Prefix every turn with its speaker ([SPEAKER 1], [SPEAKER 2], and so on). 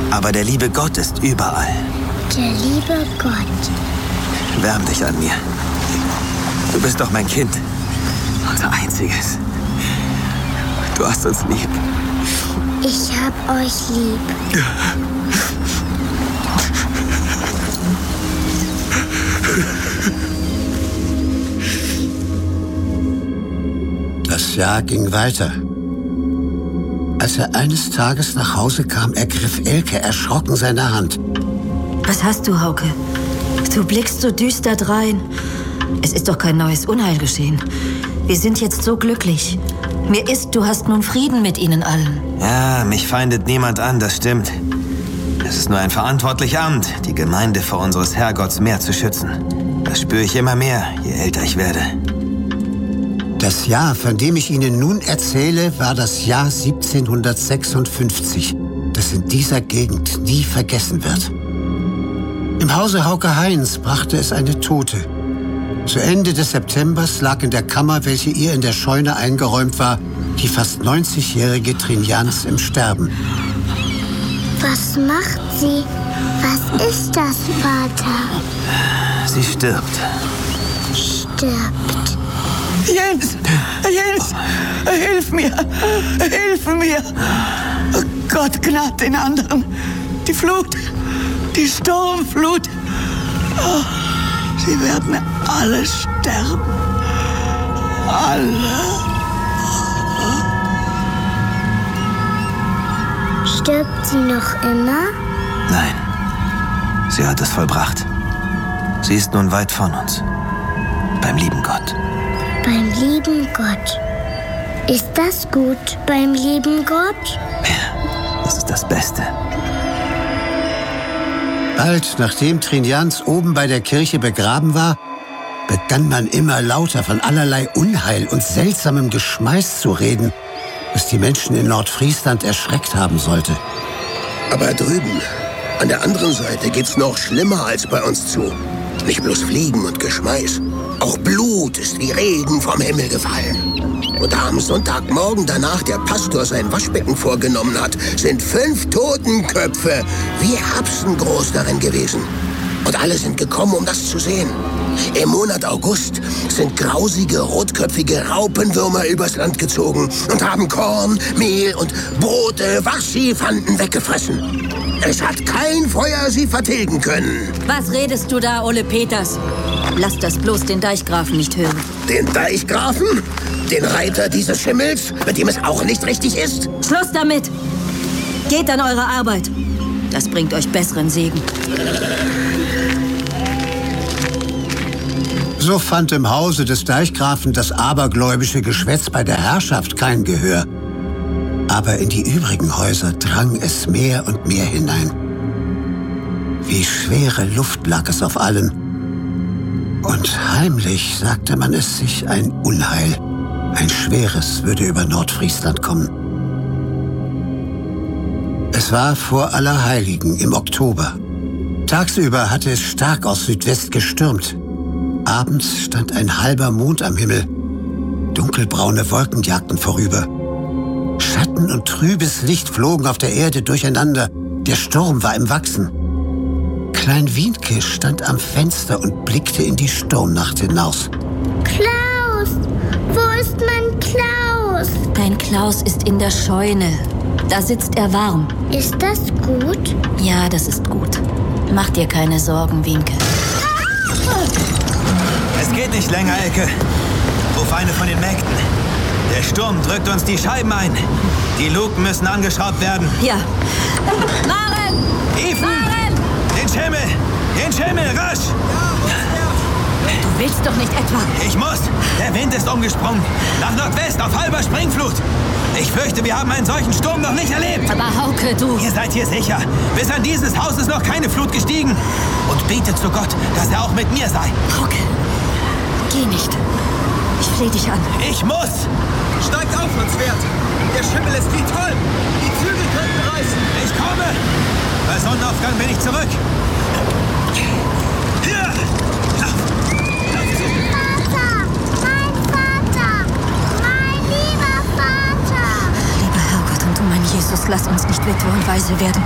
[SPEAKER 1] Aber der liebe Gott ist überall.
[SPEAKER 2] Der liebe Gott.
[SPEAKER 1] Wärm dich an mir. Du bist doch mein Kind. Unser einziges. Du hast uns lieb.
[SPEAKER 2] Ich hab euch lieb.
[SPEAKER 3] Das Jahr ging weiter. Als er eines Tages nach Hause kam, ergriff Elke erschrocken seine Hand.
[SPEAKER 4] Was hast du, Hauke? Du blickst so düster drein. Es ist doch kein neues Unheil geschehen. Wir sind jetzt so glücklich. Mir ist, du hast nun Frieden mit ihnen allen.
[SPEAKER 1] Ja, mich feindet niemand an, das stimmt. Es ist nur ein verantwortliches Amt, die Gemeinde vor unseres Herrgotts mehr zu schützen. Das spüre ich immer mehr, je älter ich werde.
[SPEAKER 3] Das Jahr, von dem ich Ihnen nun erzähle, war das Jahr 1756, das in dieser Gegend nie vergessen wird. Im Hause Hauke Heinz brachte es eine Tote. Zu Ende des Septembers lag in der Kammer, welche ihr in der Scheune eingeräumt war, die fast 90-jährige Trinjans im Sterben.
[SPEAKER 2] Was macht sie? Was ist das, Vater?
[SPEAKER 1] Sie stirbt.
[SPEAKER 2] Stirbt.
[SPEAKER 5] Jens! Jens! Hilf mir! Hilf mir! Oh Gott, gnad den anderen! Die Flut! Die Sturmflut! Oh, sie werden alle sterben. Alle.
[SPEAKER 2] Stirbt sie noch immer?
[SPEAKER 1] Nein, sie hat es vollbracht. Sie ist nun weit von uns. Beim lieben Gott.
[SPEAKER 2] Beim lieben Gott. Ist das gut, beim lieben Gott?
[SPEAKER 1] Ja, das ist das Beste.
[SPEAKER 3] Bald nachdem Trinjans oben bei der Kirche begraben war, begann man immer lauter von allerlei Unheil und seltsamem Geschmeiß zu reden, das die Menschen in Nordfriesland erschreckt haben sollte.
[SPEAKER 6] Aber drüben, an der anderen Seite, geht's noch schlimmer als bei uns zu. Nicht bloß Fliegen und Geschmeiß. Auch Blut ist wie Regen vom Himmel gefallen. Und da am Sonntagmorgen danach der Pastor sein Waschbecken vorgenommen hat, sind 5 Totenköpfe wie Erbsen groß darin gewesen. Und alle sind gekommen, um das zu sehen. Im Monat August sind grausige, rotköpfige Raupenwürmer übers Land gezogen und haben Korn, Mehl und Brote, was sie fanden, weggefressen. Es hat kein Feuer sie vertilgen können.
[SPEAKER 4] Was redest du da, Ole Peters? Lass das bloß den Deichgrafen nicht hören.
[SPEAKER 6] Den Deichgrafen? Den Reiter dieses Schimmels, mit dem es auch nicht richtig ist?
[SPEAKER 4] Schluss damit! Geht an eure Arbeit. Das bringt euch besseren Segen.
[SPEAKER 3] So fand im Hause des Deichgrafen das abergläubische Geschwätz bei der Herrschaft kein Gehör. Aber in die übrigen Häuser drang es mehr und mehr hinein. Wie schwere Luft lag es auf allen. Und heimlich sagte man es sich, ein Unheil, ein schweres, würde über Nordfriesland kommen. Es war vor Allerheiligen im Oktober. Tagsüber hatte es stark aus Südwest gestürmt. Abends stand ein halber Mond am Himmel. Dunkelbraune Wolken jagten vorüber. Schatten und trübes Licht flogen auf der Erde durcheinander. Der Sturm war im Wachsen. Klein Wienke stand am Fenster und blickte in die Sturmnacht hinaus.
[SPEAKER 2] Klaus! Wo ist mein Klaus?
[SPEAKER 4] Dein Klaus ist in der Scheune. Da sitzt er warm.
[SPEAKER 2] Ist das gut?
[SPEAKER 4] Ja, das ist gut. Mach dir keine Sorgen, Wienke.
[SPEAKER 1] Es geht nicht länger, Elke. Ruf eine von den Mägden. Der Sturm drückt uns die Scheiben ein. Die Luken müssen angeschraubt werden.
[SPEAKER 4] Ja. Maren!
[SPEAKER 1] Iven!
[SPEAKER 4] Maren!
[SPEAKER 1] Den Schimmel! Den Schimmel, rasch!
[SPEAKER 4] Du willst doch nicht etwa...
[SPEAKER 1] Ich muss! Der Wind ist umgesprungen. Nach Nordwest auf halber Springflut. Ich fürchte, wir haben einen solchen Sturm noch nicht erlebt.
[SPEAKER 4] Aber Hauke, du...
[SPEAKER 1] Ihr seid hier sicher. Bis an dieses Haus ist noch keine Flut gestiegen. Und betet zu Gott, dass er auch mit mir sei.
[SPEAKER 4] Hauke, geh nicht. Ich flehe dich an.
[SPEAKER 1] Ich muss!
[SPEAKER 7] Steigt auf, Schwert! Der Schimmel ist wie toll! Die Zügel könnten reißen!
[SPEAKER 1] Ich komme! Bei Sonnenaufgang bin ich zurück. Hier!
[SPEAKER 2] Vater! Mein Vater! Mein lieber Vater!
[SPEAKER 4] Lieber Herrgott und du, mein Jesus, lass uns nicht Witwe und Waise werden.